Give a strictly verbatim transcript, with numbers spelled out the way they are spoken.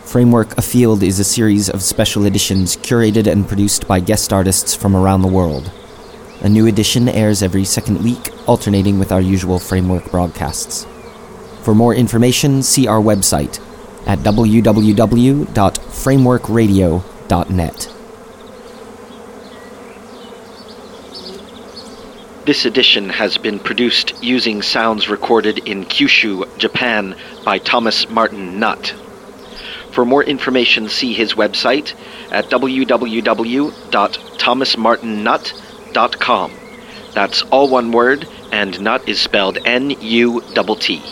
Framework Afield is a series of special editions curated and produced by guest artists from around the world. A new edition airs every second week, alternating with our usual Framework broadcasts. For more information, see our website at w w w dot framework radio dot net. This edition has been produced using sounds recorded in Kyushu, Japan by Thomas Martin Nutt. For more information, see his website at w w w dot thomas martin nutt dot com. That's all one word, and Nutt is spelled N U T T.